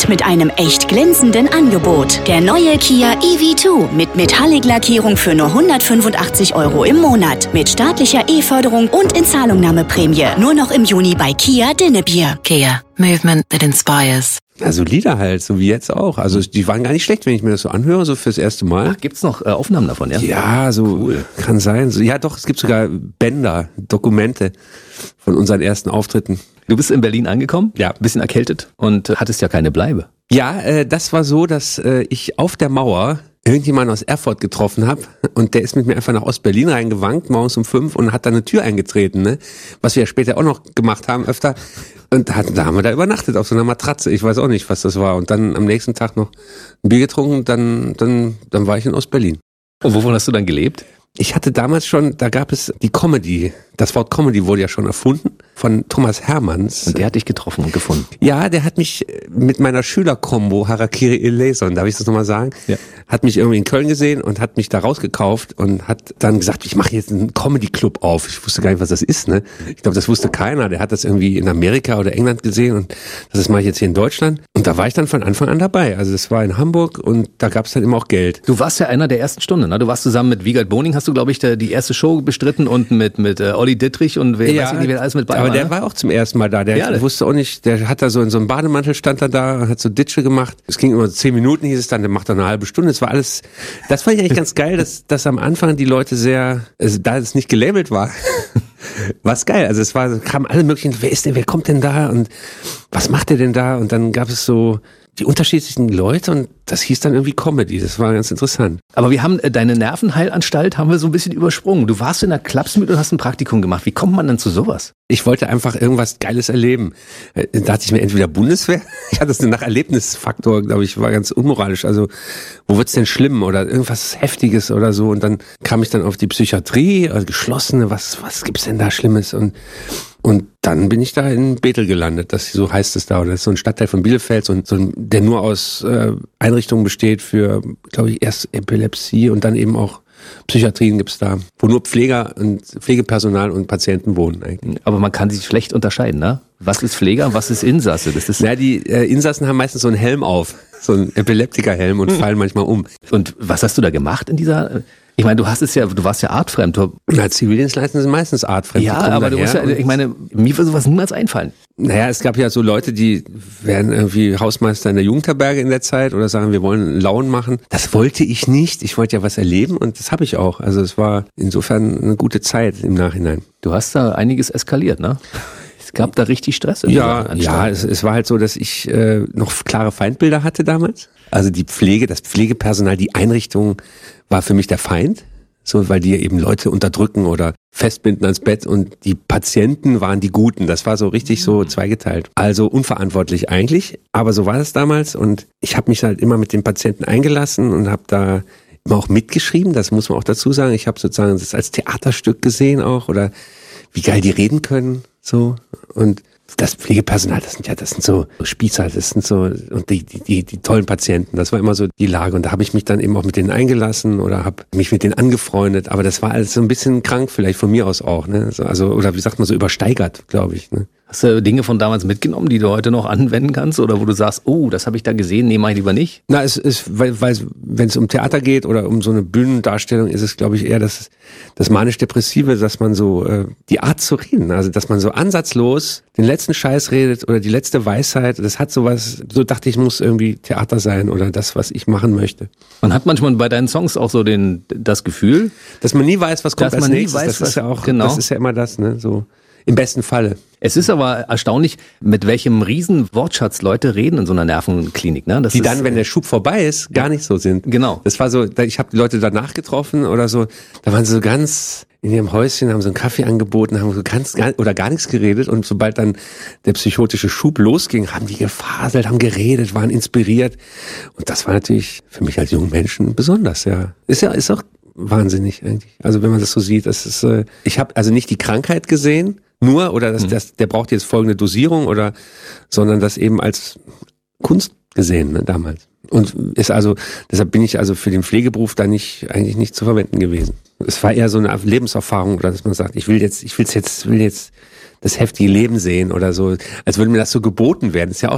mit einem echt glänzenden Angebot. Der neue Kia EV2 mit Metallic-Lackierung für nur 185 € im Monat. Mit staatlicher E-Förderung und Inzahlungnahmeprämie. Nur noch im Juni bei Kia Dinnebier. Kia. Movement that inspires. Ja, so Lieder halt, so wie jetzt auch. Also die waren gar nicht schlecht, wenn ich mir das so anhöre, so fürs erste Mal. Ach, gibt's noch Aufnahmen davon, ja? Ja, so cool. Kann sein. So, ja doch, es gibt sogar Bänder, Dokumente von unseren ersten Auftritten. Du bist in Berlin angekommen, ja, ein bisschen erkältet und hattest ja keine Bleibe. Ja, das war so, dass ich auf der Mauer irgendjemanden aus Erfurt getroffen habe und der ist mit mir einfach nach Ostberlin reingewankt, morgens um 5 und hat da eine Tür eingetreten, ne? Was wir ja später auch noch gemacht haben öfter. Und da haben wir da übernachtet auf so einer Matratze. Ich weiß auch nicht, was das war. Und dann am nächsten Tag noch ein Bier getrunken, dann war ich in Ostberlin. Und wovon hast du dann gelebt? Ich hatte damals schon, da gab es die Comedy. Das Wort Comedy wurde ja schon erfunden von Thomas Hermanns. Und der hat dich getroffen und gefunden. Ja, der hat mich mit meiner Schülerkombo Harakiri Eleison, darf ich das nochmal sagen? Ja. Hat mich irgendwie in Köln gesehen und hat mich da rausgekauft und hat dann gesagt, ich mache jetzt einen Comedy-Club auf. Ich wusste gar nicht, was das ist, ne? Ich glaube, das wusste keiner. Der hat das irgendwie in Amerika oder England gesehen und das mache ich jetzt hier in Deutschland. Und da war ich dann von Anfang an dabei. Also das war in Hamburg und da gab es dann immer auch Geld. Du warst ja einer der ersten Stunde, ne? Du warst zusammen mit Wiegald Boning, hast du, glaube ich, die erste Show bestritten und mit Olli Dittrich und wer weiß ich nicht, wer alles mit bei war. Aber der war auch zum ersten Mal da. Der wusste auch nicht, der hat da so in so einem Bademantel stand er da und hat so Ditsche gemacht. Es ging immer 10 Minuten, hieß es dann, der macht dann eine halbe Stunde. Es war alles, das fand ich eigentlich ganz geil, dass am Anfang die Leute da es nicht gelabelt war, war's geil. Also es kamen alle möglichen, wer kommt denn da und was macht der denn da? Und dann gab es so die unterschiedlichen Leute und das hieß dann irgendwie Comedy. Das war ganz interessant. Aber wir haben deine Nervenheilanstalt haben wir so ein bisschen übersprungen. Du warst in der Klapsmühle und hast ein Praktikum gemacht. Wie kommt man denn zu sowas? Ich wollte einfach irgendwas Geiles erleben. Da dachte ich mir entweder Bundeswehr. Ich hatte so nach Erlebnisfaktor, glaube ich, war ganz unmoralisch. Also wo wird's denn schlimm oder irgendwas Heftiges oder so. Und dann kam ich dann auf die Psychiatrie, also geschlossene. Was gibt's denn da Schlimmes? Und dann bin ich da in Bethel gelandet, so heißt es da. Oder das ist so ein Stadtteil von Bielefeld, der nur aus Einrichtungen besteht für, glaube ich, erst Epilepsie und dann eben auch Psychiatrien gibt's da, wo nur Pfleger und Pflegepersonal und Patienten wohnen eigentlich. Aber man kann sich schlecht unterscheiden, ne? Was ist Pfleger, was ist Insasse? Die Insassen haben meistens so einen Helm auf, so einen Epileptikerhelm und fallen manchmal um. Und was hast du da gemacht in dieser... Ich meine, du warst ja artfremd. Zivildienstleister sind meistens artfremd. Ja, aber du musst ja, ich meine, mir würde sowas niemals einfallen. Naja, es gab ja so Leute, die werden irgendwie Hausmeister in der Jugendherberge in der Zeit oder sagen, wir wollen einen Lauen machen. Das wollte ich nicht. Ich wollte ja was erleben und das habe ich auch. Also es war insofern eine gute Zeit im Nachhinein. Du hast da einiges eskaliert, ne? Es gab da richtig Stress. Es war halt so, dass ich noch klare Feindbilder hatte damals. Also die Pflege, das Pflegepersonal, die Einrichtung war für mich der Feind, so weil die eben Leute unterdrücken oder festbinden ans Bett und die Patienten waren die Guten. Das war so richtig so zweigeteilt. Also unverantwortlich eigentlich, aber so war das damals und ich habe mich halt immer mit den Patienten eingelassen und habe da immer auch mitgeschrieben, das muss man auch dazu sagen. Ich habe sozusagen das als Theaterstück gesehen auch oder wie geil die reden können, so und das Pflegepersonal, das sind so Spießer, das sind so und die tollen Patienten. Das war immer so die Lage und da habe ich mich dann eben auch mit denen eingelassen oder habe mich mit denen angefreundet. Aber das war alles so ein bisschen krank, vielleicht von mir aus auch, ne? Also oder wie sagt man so übersteigert, glaube ich. Ne? Hast du Dinge von damals mitgenommen, die du heute noch anwenden kannst oder wo du sagst, oh, das habe ich da gesehen, nee, mach ich lieber nicht? Na, es ist, weil wenn es um Theater geht oder um so eine Bühnendarstellung, ist es, glaube ich, eher das manisch-depressive, dass man so die Art zu reden, also dass man so ansatzlos den letzten Scheiß redet oder die letzte Weisheit, das hat sowas, so dachte ich, muss irgendwie Theater sein oder das, was ich machen möchte. Man hat manchmal bei deinen Songs auch so das Gefühl, dass man nie weiß, was kommt als nächstes. Das ist ja immer das, ne, so. Im besten Falle. Es ist aber erstaunlich, mit welchem riesen Wortschatz Leute reden in so einer Nervenklinik. Ne? Die dann, wenn der Schub vorbei ist, gar nicht so sind. Genau. Das war so, ich habe die Leute danach getroffen oder so, da waren sie so ganz in ihrem Häuschen, haben so einen Kaffee angeboten, haben so gar nichts geredet und sobald dann der psychotische Schub losging, haben die gefaselt, haben geredet, waren inspiriert und das war natürlich für mich als jungen Menschen besonders, ja. Ist auch wahnsinnig eigentlich. Also wenn man das so sieht, ich habe also nicht die Krankheit gesehen, der braucht jetzt folgende Dosierung sondern das eben als Kunst gesehen, ne, damals. Und deshalb bin ich also für den Pflegeberuf da eigentlich nicht zu verwenden gewesen. Es war eher so eine Lebenserfahrung, oder dass man sagt, ich will jetzt das heftige Leben sehen oder so, als würde mir das so geboten werden. Das ist ja auch